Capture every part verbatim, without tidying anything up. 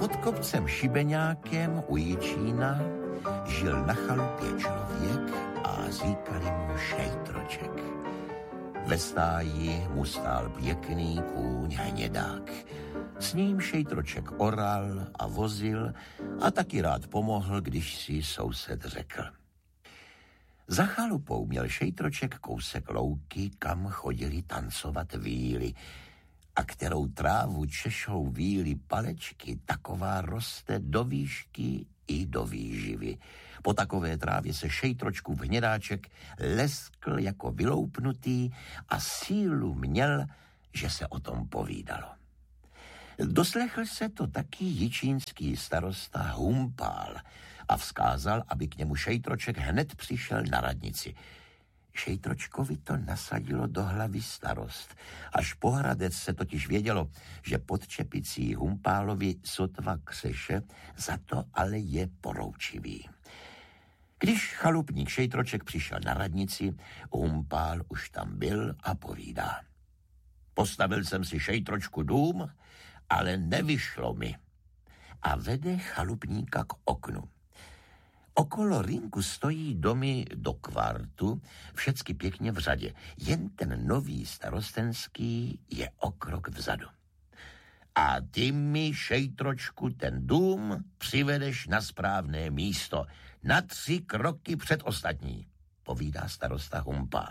Pod kopcem Šibeňákem u Jičína žil na chalupě člověk a říkali mu Šejtroček. Ve stáji mu stál pěkný kůň hnědák. S ním Šejtroček oral a vozil a taky rád pomohl, když si soused řekl. Za chalupou měl Šejtroček kousek louky, kam chodili tancovat víly. A kterou trávu češou víly palečky, taková roste do výšky i do výživy. Po takové trávě se Šejtročkův hnědáček leskl jako vyloupnutý a sílu měl, že se o tom povídalo. Doslechl se to taky jičínský starosta Humpál a vzkázal, aby k němu Šejtroček hned přišel na radnici. Šejtročkovi to nasadilo do hlavy starost. Až po Hradec se totiž vědělo, že pod čepicí Humpálovi sotva křeše, za to ale je poroučivý. Když chalupník Šejtroček přišel na radnici, Humpál už tam byl a povídá. Postavil jsem si, Šejtročku, dům, ale nevyšlo mi. A vede chalupníka k oknu. Okolo rynku stojí domy do kvartu, všecky pěkně v řadě. Jen ten nový starostenský je o krok vzadu. A ty mi, Šejtročku, ten dům přivedeš na správné místo, na tři kroky před ostatní, povídá starosta Humpál.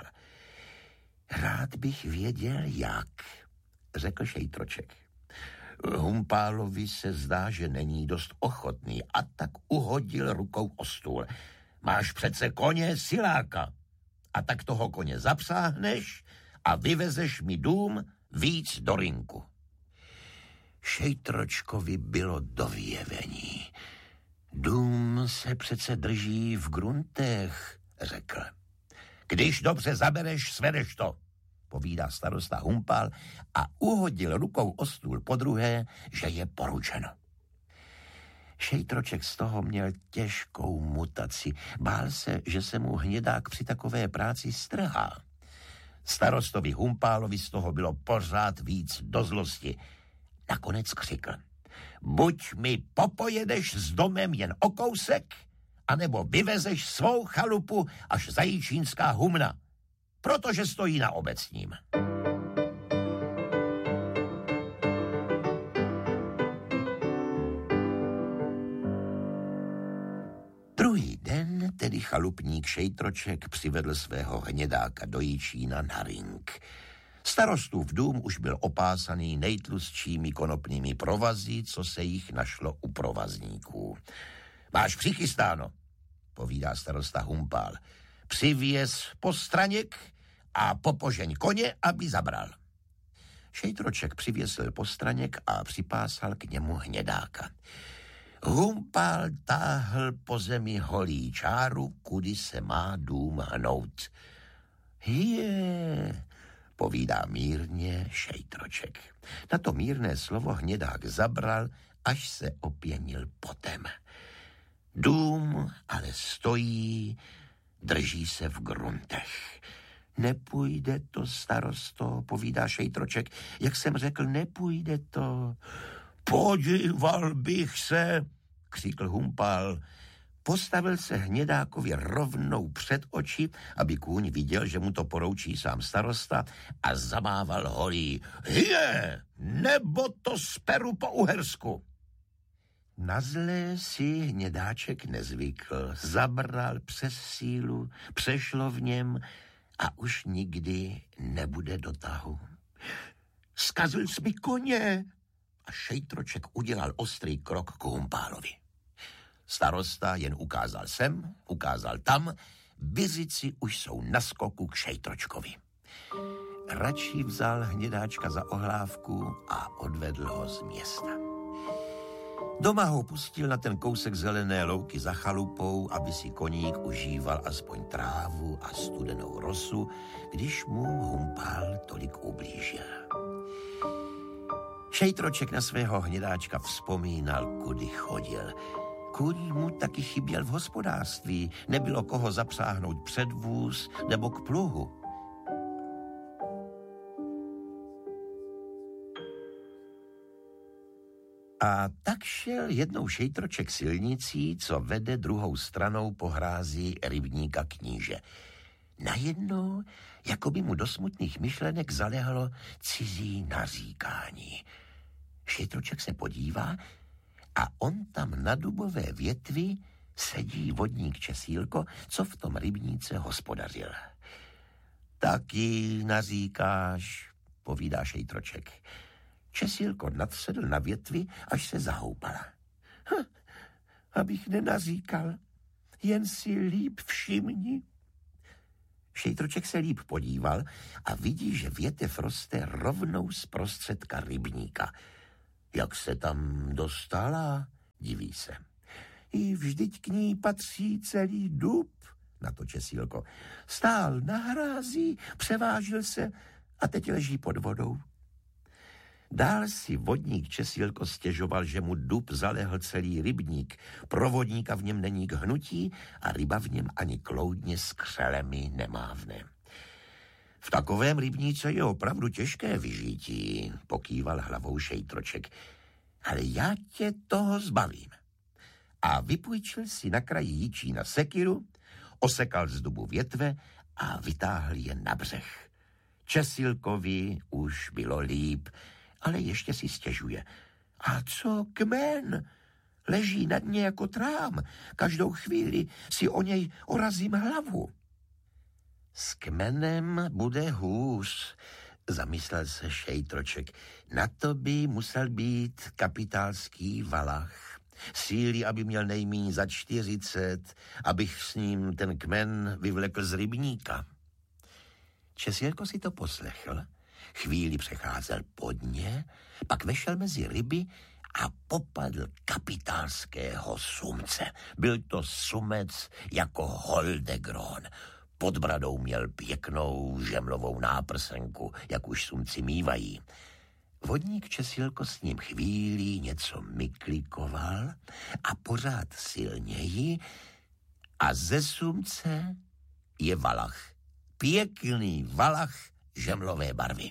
Rád bych věděl, jak, řekl Šejtroček. Humpálovi se zdá, že není dost ochotný a tak uhodil rukou o stůl. Máš přece koně siláka a tak toho koně zapsáhneš a vyvezeš mi dům víc do rynku. Šejtročkovi bylo do vyjevení. Dům se přece drží v gruntech, řekl. Když dobře zabereš, svedeš to, povídá starosta Humpál a uhodil rukou o stůl podruhé, že je poručeno. Šejtroček z toho měl těžkou mutaci. Bál se, že se mu hnědák při takové práci strhá. Starostovi Humpálovi z toho bylo pořád víc do zlosti. Nakonec křikl. Buď mi popojedeš s domem jen o kousek, anebo vyvezeš svou chalupu až za Jičínská humna, protože stojí na obecním. Druhý den tedy chalupník Šejtroček přivedl svého hnědáka do Jičína na rynk. Starostův dům už byl opásaný nejtlustšími konopnými provazy, co se jich našlo u provazníků. Máš přichystáno, povídá starosta Humpál. Přivěz postraněk a popožeň koně, aby zabral. Šejtroček přivěsil postraněk a připásal k němu hnědáka. Humpál táhl po zemi holí čáru, kudy se má dům hnout. Je, povídá mírně Šejtroček. Na to mírné slovo hnědák zabral, až se opěnil potem. Dům ale stojí, drží se v gruntech. Nepůjde to, starosto, povídá Šejtroček. Jak jsem řekl, nepůjde to. Podíval bych se, křikl Humpál. Postavil se hnědákovi rovnou před oči, aby kůň viděl, že mu to poroučí sám starosta, a zamával holí. Hije, nebo to speru po Uhersku. Na zlé si hnědáček nezvykl, zabral přes sílu, přešlo v něm a už nikdy nebude do tahu. Zkazil jsi mi koně! A Šejtroček udělal ostrý krok k Humpálovi. Starosta jen ukázal sem, ukázal tam, bizici už jsou na skoku k Šejtročkovi. Radši vzal hnědáčka za ohlávku a odvedl ho z města. Doma ho pustil na ten kousek zelené louky za chalupou, aby si koník užíval aspoň trávu a studenou rosu, když mu Humpál tolik ublížil. Šejtroček na svého hnědáčka vzpomínal, kudy chodil. Kůň mu taky chyběl v hospodářství, nebylo koho zapřáhnout před vůz nebo k pluhu. A tak šel jednou Šejtroček silnicí, co vede druhou stranou po hrázi rybníka Kníže. Najednou, jako by mu do smutných myšlenek zalehlo cizí naříkání. Šejtroček se podívá a on tam na dubové větvi sedí vodník Česílko, co v tom rybníce hospodařil. Taky naříkáš, povídá Šejtroček. Česílko nadsedl na větvi, až se zahoupala. Hm, abych nenaříkal, jen si líp všimni. Šejtroček se líp podíval a vidí, že větev roste rovnou z prostředka rybníka. Jak se tam dostala, diví se. I vždyť k ní patří celý dub, na to Česílko. Stál na hrází, převážil se a teď leží pod vodou. Dál si vodník Česílko stěžoval, že mu dub zalehl celý rybník. Pro vodníka v něm není k hnutí a ryba v něm ani kloudně s křelemi nemávne. V takovém rybníce je opravdu těžké vyžití, pokýval hlavou Šejtroček. Ale já tě toho zbavím. A vypůjčil si na kraji Jičína sekiru, osekal z dubu větve a vytáhl je na břeh. Česílkovi už bylo líp, ale ještě si stěžuje. A co kmen? Leží na dně jako trám. Každou chvíli si o něj orazím hlavu. S kmenem bude hůř, zamyslel se Šejtroček. Na to by musel být kapitálský valach. Síly, aby měl nejmíň za čtyřicet, abych s ním ten kmen vyvlekl z rybníka. Česílko si to poslechl, chvíli přecházel pod ně, pak vešel mezi ryby a popadl kapitálského sumce. Byl to sumec jako Holdegron. Pod bradou měl pěknou žemlovou náprsenku, jak už sumci mívají. Vodník Česílko s ním chvíli něco myklikoval a pořád silněji a ze sumce je valach. Pěkný valach žemlové barvy.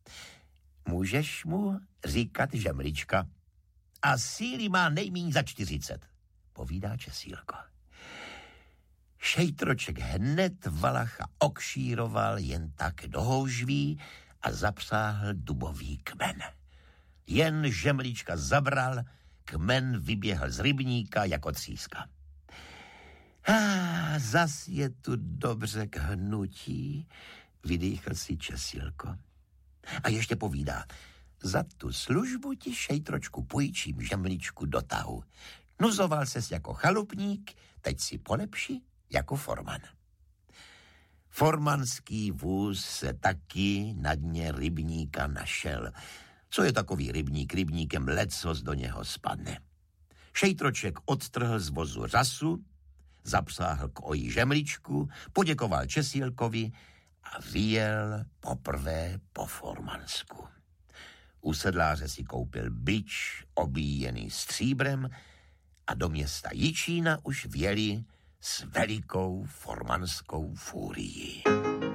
Můžeš mu říkat žemlička a síly má nejmíň za čtyřicet, povídá Česílko. Šejtroček hned valacha okšíroval jen tak do houžví a zapřáhl dubový kmen. Jen žemlička zabral, kmen vyběhl z rybníka jako tříska. Ah, zas je tu dobře k hnutí, vydýchl si Česílko. A ještě povídá, za tu službu ti Šejtročku půjčím žemličku do tahu. Nuzoval ses jako chalupník, teď si polepši jako forman. Formanský vůz se taky na dně rybníka našel. Co je takový rybník? Rybníkem lecos do něho spadne. Šejtroček odtrhl z vozu řasu, zapsáhl k ojí žemličku, poděkoval Česílkovi a vyjel poprvé po Formansku. U sedláře si koupil bič obíjený stříbrem a do města Jičína už vjeli s velikou formanskou fúrií.